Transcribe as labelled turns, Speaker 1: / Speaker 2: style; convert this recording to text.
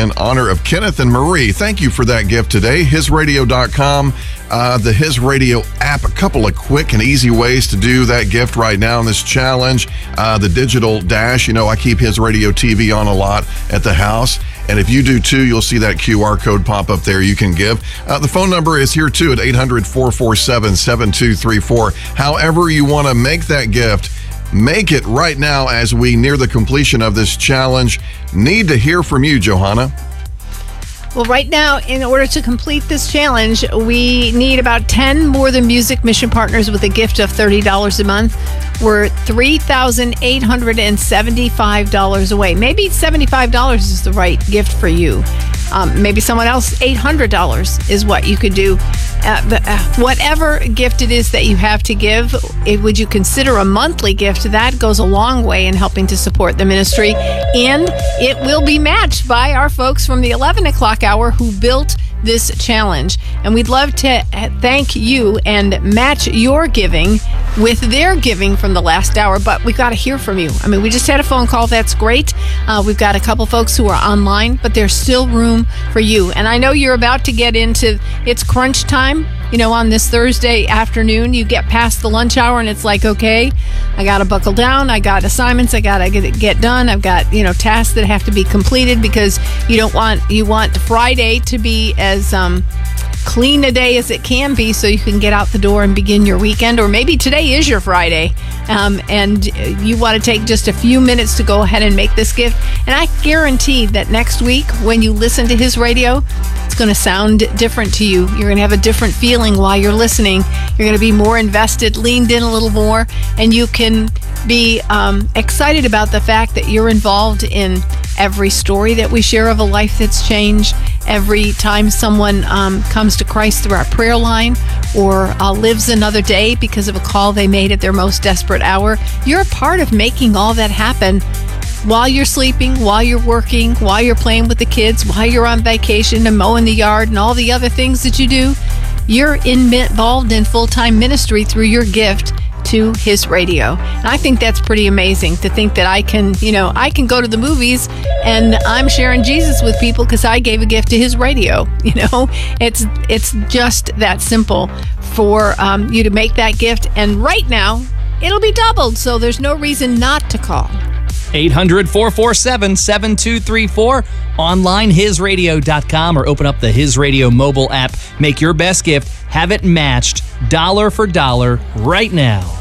Speaker 1: in honor of Kenneth and Marie. Thank you for that gift today. HisRadio.com, the His Radio app, a couple of quick and easy ways to do that gift right now in this challenge. The digital dash, I keep His Radio TV on a lot at the house. And if you do too, you'll see that QR code pop up there. You can give. The phone number is here too at 800-447-7234. However you want to make that gift, make it right now as we near the completion of this challenge. Need to hear from you, Johanna.
Speaker 2: Well, right now, in order to complete this challenge, we need about 10 More Than Music mission partners with a gift of $30 a month. We're $3,875 away. Maybe $75 is the right gift for you. Maybe someone else, $800 is what you could do. Whatever gift it is that you have to give, would you consider a monthly gift? That goes a long way in helping to support the ministry. And it will be matched by our folks from the 11 o'clock hour who built this challenge. And we'd love to thank you and match your giving with their giving from the last hour, but we've got to hear from you. I mean, we just had a phone call. That's great. We've got a couple folks who are online, but there's still room for you. And I know you're about to get into, it's crunch time. On this Thursday afternoon, you get past the lunch hour and it's like, okay, I got to buckle down. I got assignments I got to get done. I've got, tasks that have to be completed because you want Friday to be as clean a day as it can be so you can get out the door and begin your weekend. Or maybe today is your Friday and you want to take just a few minutes to go ahead and make this gift. And I guarantee that next week when you listen to His Radio, it's going to sound different to you. You're going to have a different feeling while you're listening. You're going to be more invested, leaned in a little more, and you can be excited about the fact that you're involved in every story that we share of a life that's changed, every time someone comes to Christ through our prayer line or lives another day because of a call they made at their most desperate hour. You're a part of making all that happen while you're sleeping, while you're working, while you're playing with the kids, while you're on vacation and mowing the yard and all the other things that you do. You're involved in full-time ministry through your gift to His Radio. And I think that's pretty amazing to think that I can go to the movies and I'm sharing Jesus with people because I gave a gift to His Radio. It's just that simple for you to make that gift. And right now, it'll be doubled, so there's no reason not to call.
Speaker 3: 800-447-7234, online hisradio.com, or open up the His Radio mobile app. Make your best gift, have it matched dollar for dollar right now.